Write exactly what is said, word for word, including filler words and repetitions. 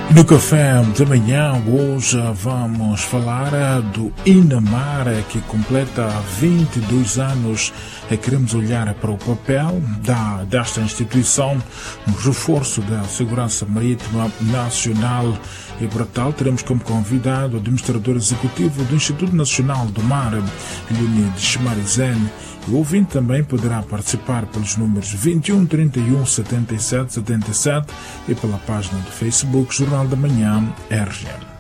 No café da manhã, hoje vamos falar do Inamar, que completa vinte e dois anos. Queremos olhar para o papel da, desta instituição no reforço da segurança marítima nacional. E para tal, teremos como convidado o administrador executivo do Instituto Nacional do Mar, Leonid Schmarizen. O ouvinte também poderá participar pelos números vinte e um, trinta e um, setenta e sete, setenta e sete e pela página do Facebook Jornal da Manhã R G M.